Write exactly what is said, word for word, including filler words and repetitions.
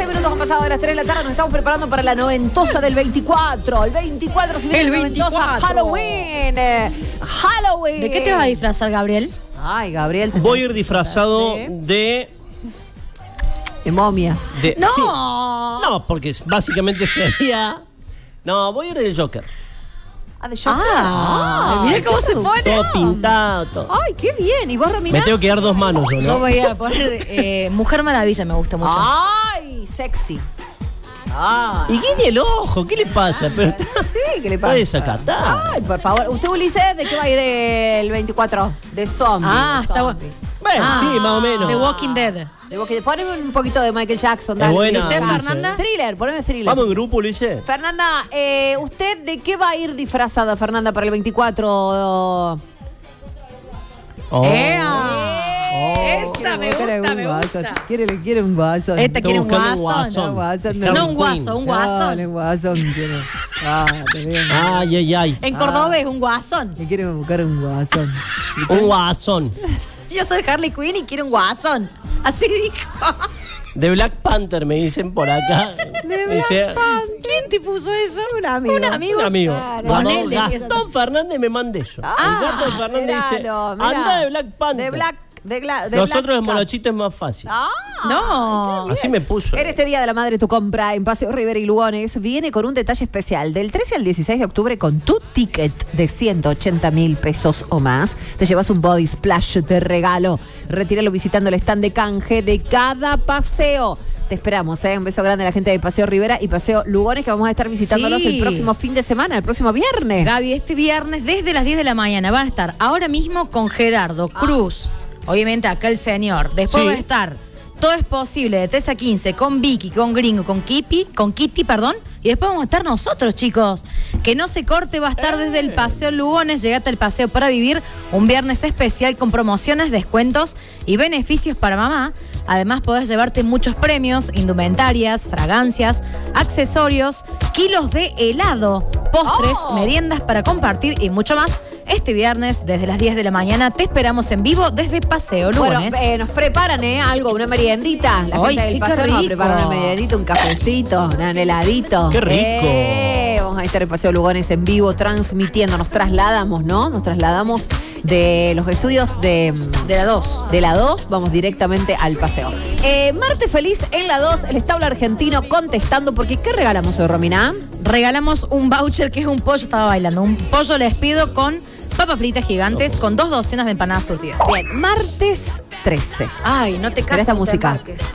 seis minutos han pasado de las tres de la tarde. Nos estamos preparando para la noventosa del veinticuatro. El veinticuatro, si viene el la noventosa Halloween. Eh, Halloween. ¿De qué te vas a disfrazar, Gabriel? Ay, Gabriel. Te Voy a ir disfrazado ¿Sí? de... De momia. De, ¡No! Sí. No, porque básicamente sería... No, voy a ir del Joker. Ah, de Joker. Ah, Ah, mira cómo se pone. Todo pintado, todo. Ay, qué bien. ¿Y vos, Romina? Me tengo que dar dos manos yo, ¿no? Yo voy a poner eh, Mujer Maravilla, me gusta mucho. Ay, sexy. Ah. Y guiñe el ojo, ¿qué le pasa? Pero está, Sí, ¿qué le pasa? está desacatada. Ay, por favor. ¿Usted, Ulises, de qué va a ir el veinticuatro? De zombie. Ah, de está zombie. bueno. Bueno, Ah, sí, más o menos. The Walking Dead. De vos que- Poneme un poquito de Michael Jackson. Es Dale. buena, ¿Y usted, Ulises. Fernanda? Thriller, poneme thriller. Vamos en grupo, Ulises. Fernanda, eh, ¿usted de qué va a ir disfrazada, Fernanda, para el veinticuatro? Oh. ¡Ea! Esa me Quiere gusta, un me guasón. gusta. Quiere, quiere un guasón. Esta Estoy quiere un buscando un guasón. guasón. No, No un guaso, un guasón. No, un guasón quiere. Ah, te veo. Ay, ay, ay. En Córdoba es un guasón. Le quiere buscar un guasón. Un guasón. Yo soy Harley Quinn y quiero un guasón. Así dijo. De Black Panther me dicen por acá. De Me dice, ¿Quién te puso eso? Un amigo. Un amigo. un amigo. Claro. Llamado Ponele. Gastón Fernández me mandé yo. Ah, el Gastón Fernández dice, miralo, mirá. anda de Black Panther. De Black. De, gla- de Nosotros Black en Cat. Molochito es más fácil. Ah, No. Así me puso. En este Día de la Madre, tu compra en Paseo Rivera y Lugones viene con un detalle especial. Del trece al dieciséis de octubre, con tu ticket de ciento ochenta mil pesos o más, te llevas un body splash de regalo. Retíralo visitando el stand de canje de cada paseo. Te esperamos, ¿eh? Un beso grande a la gente de Paseo Rivera y Paseo Lugones, que vamos a estar visitándolos Sí. el próximo fin de semana, el próximo viernes. Gaby, este viernes desde las diez de la mañana van a estar ahora mismo con Gerardo Cruz. Obviamente acá el señor. Después Sí. va a estar Todo es Posible de tres a quince con Vicky, con Gringo, con Kitty, con Kitty, perdón. Y después vamos a estar nosotros, chicos. Que no se corte, va a estar desde el Paseo Lugones. Llegate al Paseo para Vivir. Un viernes especial con promociones, descuentos y beneficios para mamá. Además, podés llevarte muchos premios, indumentarias, fragancias, accesorios, kilos de helado, postres, Oh. meriendas para compartir y mucho más. Este viernes, desde las diez de la mañana, te esperamos en vivo desde Paseo Bueno, Lugones. eh, nos preparan, ¿eh? Algo, una meriendita. La Ay, gente del sí, qué paseo nos va a rico. preparar una meriendita, un cafecito, un heladito. Qué rico. Eh, vamos a estar en Paseo Lugones en vivo, transmitiendo. Nos trasladamos, ¿no? Nos trasladamos de los estudios de, De la dos. de la dos, vamos directamente al paseo. Eh, Martes Feliz en la dos, el establo argentino contestando, porque ¿qué regalamos hoy, Romina? Regalamos un voucher que es un pollo, estaba bailando, un pollo les pido con papas fritas gigantes con dos docenas de empanadas surtidas. Bien, martes trece. Ay, no te Mira cases. esta no te música. embarques.